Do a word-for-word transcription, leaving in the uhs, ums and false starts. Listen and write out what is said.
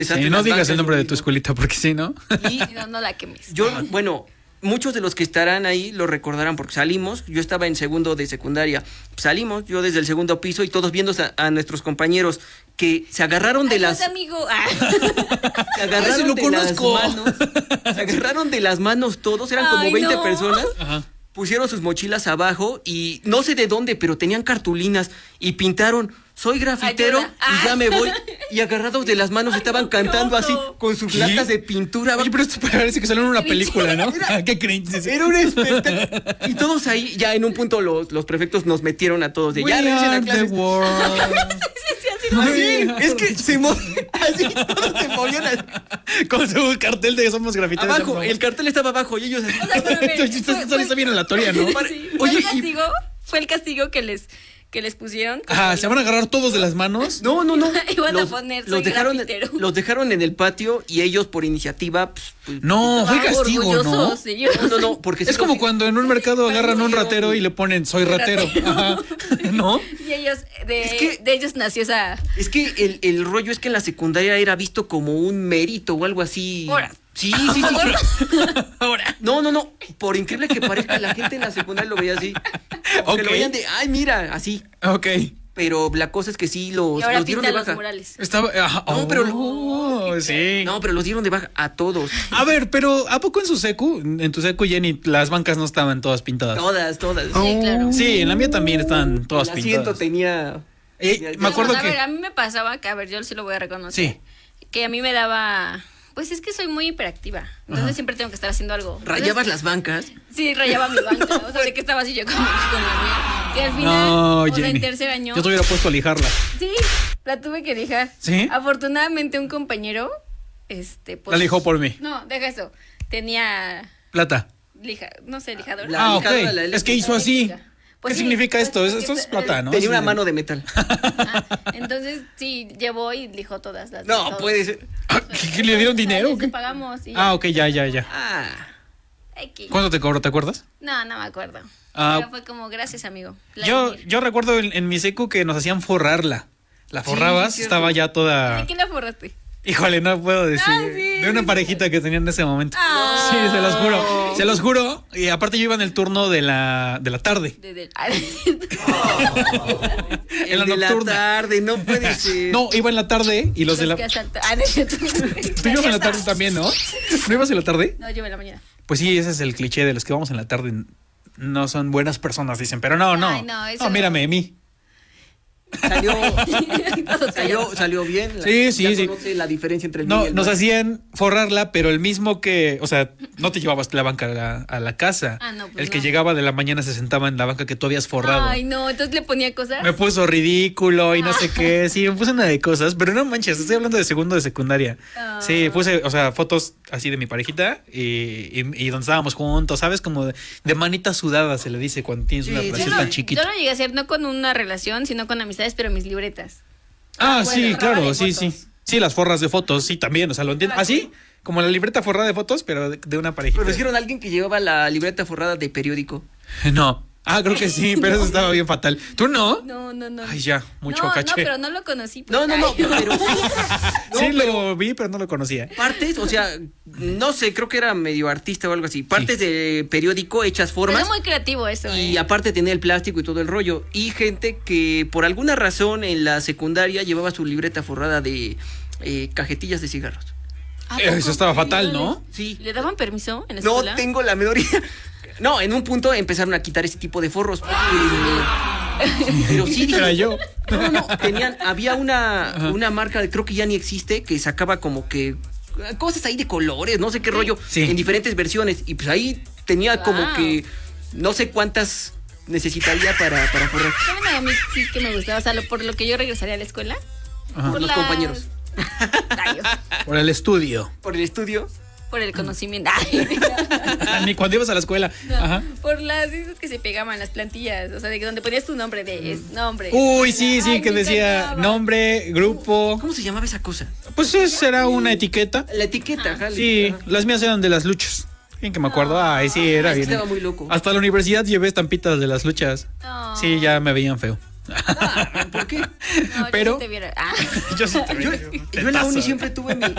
Sí, no digas el nombre de tu escuelita porque si no. Y no, no la quemes. Yo, bueno, muchos de los que estarán ahí lo recordarán porque salimos, yo estaba en segundo de secundaria, salimos, yo desde el segundo piso y todos viendo a, a nuestros compañeros que se agarraron de Ay, las... amigo. Ah. Se agarraron Ay, sí lo de conozco. las manos, se agarraron de las manos todos, eran como Ay, veinte no. personas. Ajá. Pusieron sus mochilas abajo y no sé de dónde, pero tenían cartulinas y pintaron, soy grafitero Ayuda. y ya me voy. Y agarrados de las manos estaban no, qué cantando así oso. con sus ¿Qué? latas de pintura. Oye, pero esto parece que salió en una Cringe. película, ¿no? Qué cringe. Era un espectáculo. Y todos ahí, ya en un punto los, los prefectos nos metieron a todos de ya We regresen a are the clases. world. Así, es que se mo- así, todos se movían así. Con su cartel de somos grafiteros. Abajo, el cartel estaba abajo y ellos así. O sea, pero ve, Entonces, fue- esta fue- está bien aleatoria, ¿no? Sí, fue Oye, el y- castigo, fue el castigo que les, que les pusieron. Ajá, ¿se van a agarrar todos de las manos? No, no, no. Iban a poner, soy los dejaron, grafitero. los dejaron en el patio y ellos por iniciativa. Pues, pues, No, fue castigo, ¿no? Orgullosos, ellos. no, no, no, porque Es como cuando en un mercado agarran a un Ratero. ratero y le ponen soy ratero. Ajá. ¿No? Y ellos, de, Es que- de ellos nació esa... Es que el, el rollo es que en la secundaria era visto como un mérito o algo así. Ahora. Sí, sí, sí. Ahora. No, no, no. Por increíble que parezca, la gente en la secundaria lo veía así. Como que Ok. lo veían de, ay, mira, así. Ok. Pero la cosa es que sí los, Y ahora los dieron de pintan los baja. murales. Estaba. ajá, No, pero- oh, sí. No, pero los dieron de baja a todos. A ver, pero ¿a poco en su secu, en tu secu, Jenny, las bancas no estaban todas pintadas? Todas, todas. Sí, claro. Sí, en la mía también estaban todas El asiento pintadas. tenía. Eh, tenía- me acuerdo a que- ver, a mí me pasaba que, a ver, yo sí lo voy a reconocer. Sí. Que a mí me daba... Pues es que soy muy hiperactiva. Entonces Ajá. siempre tengo que estar haciendo algo. Rayabas Entonces, las bancas. Sí, rayaba mi banca. O sea, de que estaba así yo con, con la mía. Y al final, No, o sea, Jenny. en tercer año... Yo te hubiera puesto a lijarla. Sí, la tuve que lijar. ¿Sí? Afortunadamente un compañero, este, pues... La lijó por mí. No, deja eso. Tenía Plata. lija, no sé, lijador. La Ah, ok. lijadora, la Es que hizo así. Pues ¿Qué sí, significa pues, esto? Es- porque Esto es te- plata, ¿no? Tenía Sí. una mano de metal. Ah, entonces, sí, llevó y lijó todas las. No, todas. puede ser. Ah, ¿qué- qué le dieron dinero o Te qué? pagamos y ya. Ah, ok, ya, ya, ya. Ah. X. ¿Cuánto te cobró? ¿Te acuerdas? No, no me acuerdo. Ah. Pero fue como, gracias, amigo. Yo, Vladimir. yo recuerdo en, en mi secu que nos hacían forrarla. La Sí, forrabas, cierto. estaba ya toda. ¿De quién la forraste? Híjole, no puedo decir. Ah, sí. De una parejita que tenía en ese momento. Ah. Sí, se los juro. Se los juro. Y aparte yo iba en el turno de la, de la tarde. De, de- En la El de la nocturna. tarde, no puede ser. No, iba en la tarde y los de la. que asalta- Ah, no es cierto. Tú ibas en la tarde también, ¿no? ¿No ibas en la tarde? No, yo en la mañana. Pues sí, ese es el cliché de los que vamos en la tarde. No son buenas personas, dicen. Pero no, no. Ay, no, eso no, no. mírame, a mí. Salió, Todos salió, callados. salió bien. Sí, sí, Ya sí. conoce la diferencia entre el No, bien y el nos mal. hacían forrarla, pero el mismo que, o sea, no te llevabas la banca a la, a la casa. Ah, no, pues el que no. llegaba de la mañana se sentaba en la banca que tú habías forrado. Ay, no, entonces le ponía cosas. Me puso ridículo y no sé qué. Sí, me puse una de cosas, pero no manches, estoy hablando de segundo de secundaria. Ah. Sí, puse, o sea, fotos así de mi parejita y, y, y donde estábamos juntos, ¿sabes? Como de, de manita sudada se le dice cuando tienes Sí, una sí, relación Yo no, tan chiquita. yo lo llegué a hacer no con una relación, sino con amistades, pero mis libretas. Ah, bueno, sí, forraba claro, de sí, fotos. sí. Sí, las forras de fotos, sí, también, o sea, lo entiendo. Así, como la libreta forrada de fotos, pero de, de una parejita. ¿Conocieron a alguien que llevaba la libreta forrada de periódico? No. Ah, creo que sí, pero eso estaba bien fatal. ¿Tú no? No, no, no. Ay, ya, mucho no, caché. No, pero no lo conocí. pues. No, no, no, Ay, pero no, sí, pero lo vi, pero no lo conocía. partes, o sea, no sé, creo que era medio artista o algo así. Partes de periódico hechas Pero formas. es muy creativo eso. Y eh. aparte tenía el plástico y todo el rollo. Y gente que por alguna razón en la secundaria llevaba su libreta forrada de eh, cajetillas de cigarros. ¿A Eh, poco? Eso estaba fatal, ¿no? Sí. ¿Le daban permiso en la No escuela? tengo la menor idea. No, en un punto empezaron a quitar ese tipo de forros. Eh, pero sí, dije, Era yo. No, no, no, tenían, había una, una marca, creo que ya ni existe, que sacaba como que eh, cosas ahí de colores, no sé qué rollo, Sí. en diferentes versiones. Y pues ahí tenía Wow. como que no sé cuántas necesitaría para, para forrar. ¿Saben a mí sí que me gustaba? O sea, lo- por lo que yo regresaría a la escuela. Ajá. Por los las- compañeros. Rayos. Por el estudio. Por el estudio. Por el conocimiento. Ay, Ni cuando ibas a la escuela. no, Ajá. por las esas que se pegaban, las plantillas. O sea, de que donde ponías tu nombre de es- nombre. Uy, sí, sí, Ay, que me decía encantaba. nombre, grupo. ¿Cómo se llamaba esa cosa? Pues eso era una etiqueta. La etiqueta, ajá. la Sí, etiqueta. las mías eran de las luchas. Bien que me acuerdo. Ay, sí, era Es que bien. estaba muy loco. Hasta la universidad llevé estampitas de las luchas. No. Sí, ya me veían feo. Ah, ¿por qué? No, yo pero- sí te viera. Ah. Yo sí te Yo, veía feo. yo en la uni siempre tuve mi,